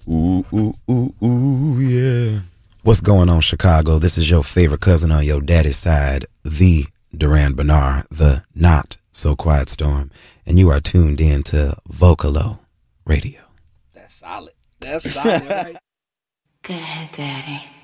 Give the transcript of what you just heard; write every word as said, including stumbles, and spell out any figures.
Ooh, ooh, ooh, ooh, yeah. What's going on, Chicago? This is your favorite cousin on your daddy's side, the Duran Bernard, the not so quiet storm, and you are tuned in to Vocalo Radio. That's solid. That's solid, right? Go ahead, Daddy.